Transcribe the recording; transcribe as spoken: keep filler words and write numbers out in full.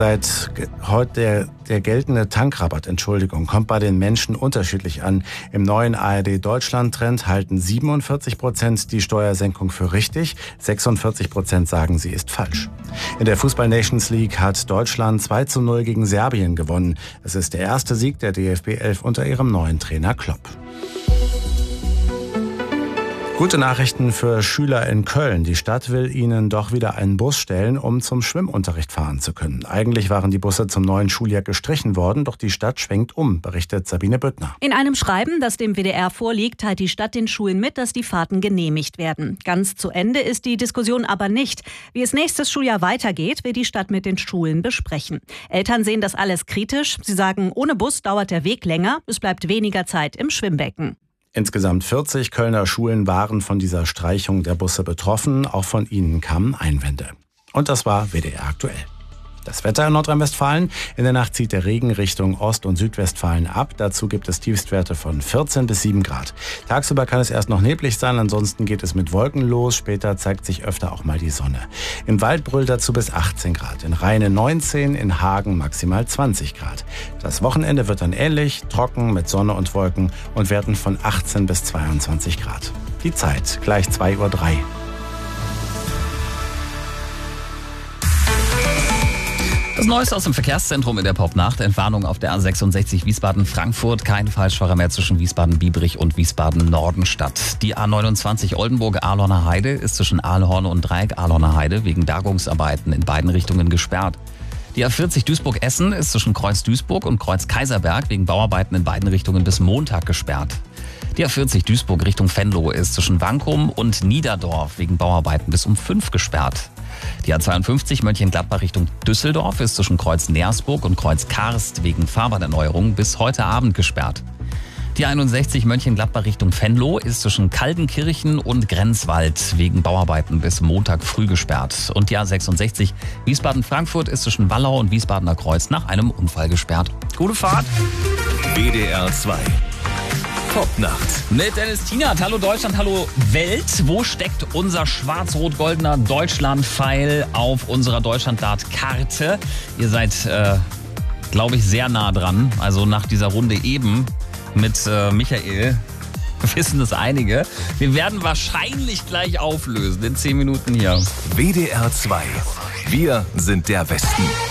Seit heute der, der geltende Tankrabatt, Entschuldigung, kommt bei den Menschen unterschiedlich an. Im neuen A R D-Deutschland-Trend halten siebenundvierzig Prozent die Steuersenkung für richtig, sechsundvierzig Prozent sagen, sie ist falsch. In der Fußball-Nations League hat Deutschland zwei zu null gegen Serbien gewonnen. Es ist der erste Sieg der D F B elf unter ihrem neuen Trainer Klopp. Gute Nachrichten für Schüler in Köln. Die Stadt will ihnen doch wieder einen Bus stellen, um zum Schwimmunterricht fahren zu können. Eigentlich waren die Busse zum neuen Schuljahr gestrichen worden, doch die Stadt schwenkt um, berichtet Sabine Büttner. In einem Schreiben, das dem W D R vorliegt, teilt die Stadt den Schulen mit, dass die Fahrten genehmigt werden. Ganz zu Ende ist die Diskussion aber nicht. Wie es nächstes Schuljahr weitergeht, will die Stadt mit den Schulen besprechen. Eltern sehen das alles kritisch. Sie sagen, ohne Bus dauert der Weg länger, es bleibt weniger Zeit im Schwimmbecken. Insgesamt vierzig Kölner Schulen waren von dieser Streichung der Busse betroffen. Auch von ihnen kamen Einwände. Und das war W D R aktuell. Das Wetter in Nordrhein-Westfalen. In der Nacht zieht der Regen Richtung Ost- und Südwestfalen ab. Dazu gibt es Tiefstwerte von vierzehn bis sieben Grad. Tagsüber kann es erst noch neblig sein, ansonsten geht es mit Wolken los. Später zeigt sich öfter auch mal die Sonne. Im Waldbrüll dazu bis achtzehn Grad. In Rheine neunzehn, in Hagen maximal zwanzig Grad. Das Wochenende wird dann ähnlich, trocken mit Sonne und Wolken und werden von achtzehn bis zweiundzwanzig Grad. Die Zeit gleich zwei Uhr drei. Das Neueste aus dem Verkehrszentrum in der Popnacht. Entwarnung auf der A sechsundsechzig Wiesbaden-Frankfurt. Kein Falschfahrer mehr zwischen Wiesbaden-Biebrich und Wiesbaden-Nordenstadt. Die A neunundzwanzig Oldenburg-Ahlhorner Heide ist zwischen Ahlhorn und Dreieck Ahlhorner Heide wegen Bergungsarbeiten in beiden Richtungen gesperrt. Die A vierzig Duisburg-Essen ist zwischen Kreuz Duisburg und Kreuz Kaiserberg wegen Bauarbeiten in beiden Richtungen bis Montag gesperrt. Die A vierzig Duisburg Richtung Venlo ist zwischen Wankum und Niederdorf wegen Bauarbeiten bis um fünf gesperrt. Die A zweiundfünfzig Mönchengladbach Richtung Düsseldorf ist zwischen Kreuz Nersburg und Kreuz Karst wegen Fahrbahnerneuerung bis heute Abend gesperrt. Die einundsechzig Mönchengladbach Richtung Venlo ist zwischen Kaldenkirchen und Grenzwald wegen Bauarbeiten bis Montag früh gesperrt. Und die A sechsundsechzig Wiesbaden-Frankfurt ist zwischen Wallau und Wiesbadener Kreuz nach einem Unfall gesperrt. Gute Fahrt! W D R zwei Popnacht. Mit Dennis Tienert. Hallo Deutschland, hallo Welt. Wo steckt unser schwarz-rot-goldener Deutschland-Pfeil auf unserer Deutschland-Dart-Karte? Ihr seid, äh, glaube ich, sehr nah dran. Also nach dieser Runde eben mit äh, Michael wissen es einige. Wir werden wahrscheinlich gleich auflösen in zehn Minuten hier. W D R zwei. Wir sind der Westen.